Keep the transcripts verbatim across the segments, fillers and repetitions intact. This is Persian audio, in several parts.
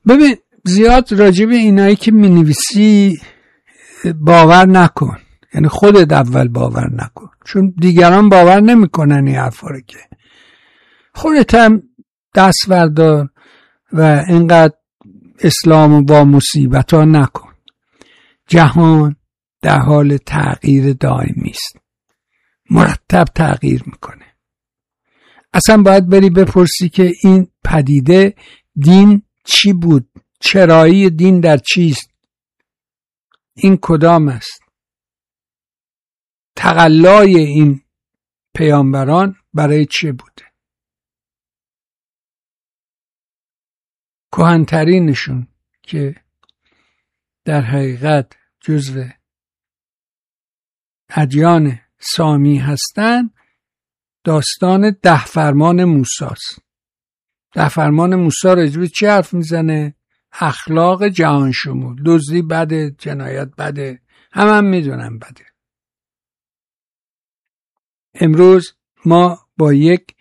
ببین زیاد راجع به اینایی که می‌نویسی باور نکن، یعنی خودت اول باور نکن، چون دیگران باور نمی‌کنن این حرفا رو. که خودت هم دست بردار و اینقدر اسلام با مصیبت ها نکن. جهان در حال تغییر دائمی است، مرتب تغییر میکنه. اصلا باید بری بپرسی که این پدیده دین چی بود، چرایی دین در چیست، این کدام است، تقلای این پیامبران برای چه بوده. کهن‌ترینشون که در حقیقت جزو ادیان سامی هستن داستان ده فرمان موسی است. ده فرمان موسی راجع به چی حرف میزنه؟ اخلاق جهان شمول. دزدی بده، جنایت بده، هم هم میدونم بده. امروز ما با یک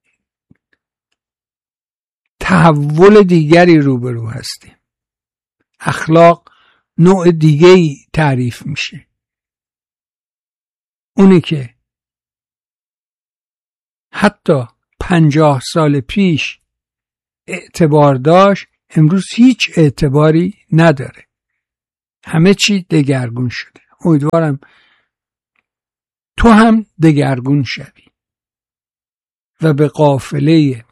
تحول دیگری روبرو هستیم. اخلاق نوع دیگه‌ای تعریف میشه. اونی که حتی پنجاه سال پیش اعتبار داشت امروز هیچ اعتباری نداره. همه چی دگرگون شده. امیدوارم تو هم دگرگون شوی و به قافله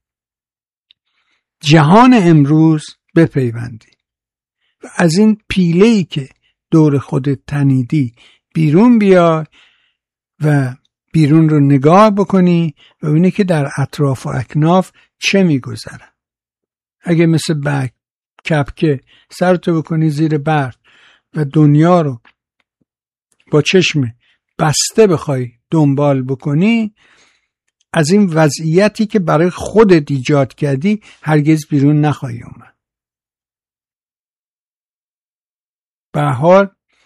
جهان امروز بپیوندی و از این پیله‌ای که دور خودت تنیدی بیرون بیای و بیرون رو نگاه بکنی و ببینی که در اطراف و اکناف چه میگذره. اگه مثل بک کپکه سرتو بکنی زیر برف و دنیا رو با چشم بسته بخوای دنبال بکنی، از این وضعیتی که برای خودت ایجاد کردی هرگز بیرون نخواهی اومد. به هر حال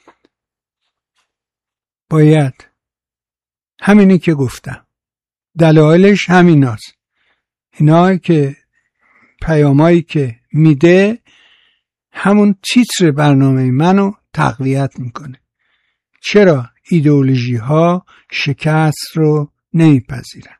باید همینی که گفتم، دلایلش همیناست. اینا که پیامایی که میده همون تیتر برنامه منو تقویت میکنه. چرا ایدئولوژی ها شکست رو نمیپذیرن؟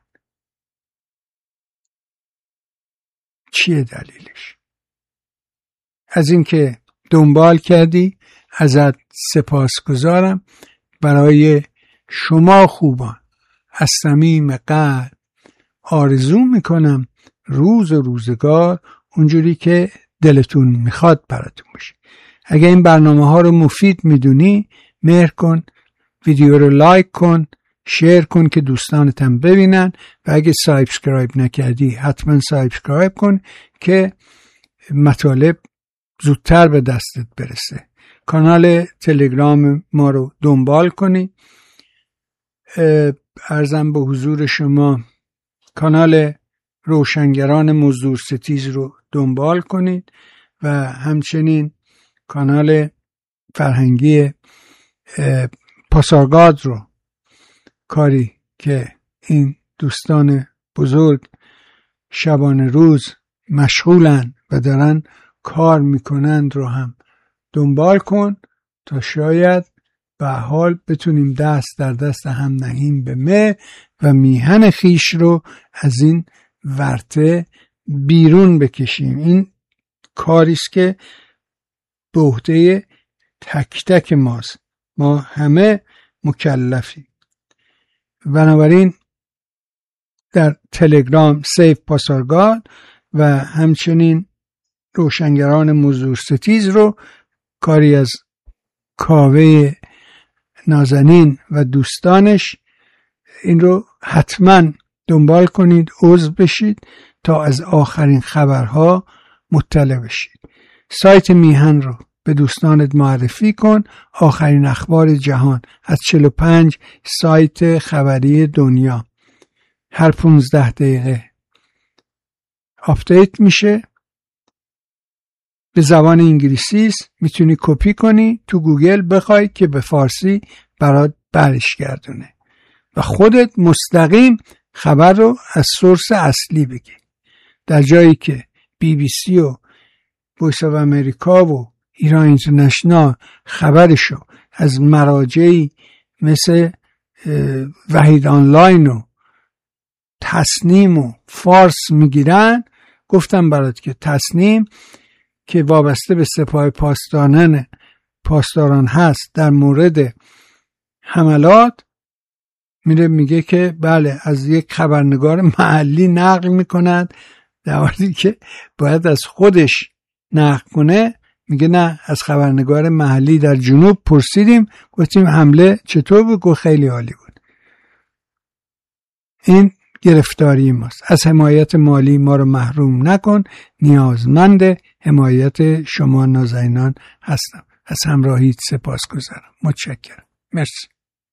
چیه دلیلش؟ از اینکه دنبال کردی ازت سپاسگزارم. برای شما خوبان از صمیم قلب آرزو میکنم روز و روزگار اونجوری که دلتون میخواد براتون باشه. اگه این برنامه ها رو مفید میدونی مهر کن، ویدیو رو لایک کن، شیر کن که دوستانت هم ببینن و اگه سابسکرایب نکردی حتما سابسکرایب کن که مطالب زودتر به دستت برسه. کانال تلگرام ما رو دنبال کنی. عرضم به حضور شما کانال روشنگران مزدور ستیز رو دنبال کنید و همچنین کانال فرهنگی پاسارگاد رو، کاری که این دوستان بزرگ شبانه روز مشغولن و دارن کار میکنند رو هم دنبال کن تا شاید به حال بتونیم دست در دست هم نهیم به مه و میهن خیش رو از این ورطه بیرون بکشیم. این کاریست که به عهده تک تک ماست. ما همه مکلفیم. بنابراین در تلگرام سیف پاسارگاد و همچنین روشنگران مزدور ستیز رو، کاری از کاوه نازنین و دوستانش، این رو حتما دنبال کنید، عضو بشید تا از آخرین خبرها مطلع بشید. سایت میهن رو به دوستانت معرفی کن. آخرین اخبار جهان از چهل و پنج سایت خبری دنیا هر پانزده دقیقه آپدیت میشه. به زبان انگلیسی است، میتونی کپی کنی تو گوگل بخوای که به فارسی برات برش گردونه و خودت مستقیم خبر رو از سورس اصلی بگی. در جایی که بی بی سی و وایس آف امریکا و ایران اینترنشنال خبرشو از مراجعی مثل وحید آنلاین و تصنیم و فارس میگیرن. گفتم برات که تصنیم که وابسته به سپاه پاسداران پاسداران هست در مورد حملات میره میگه که بله از یک خبرنگار محلی نقل میکنند، در حالی که باید از خودش نقل کنه. میگه نه از خبرنگار محلی در جنوب پرسیدیم، گفتیم حمله چطور بود؟ گفت خیلی عالی بود. این گرفتاری ماست. از حمایت مالی ما رو محروم نکن، نیازمند حمایت شما نازنینان هستم. از همراهیت سپاسگزارم. متشکرم. مرسی.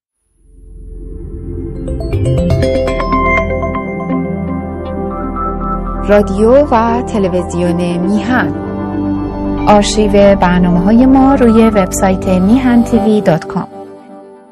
رادیو و تلویزیون میهن. آرشیو برنامه‌های ما روی وبسایت میهن تیوی دات کام.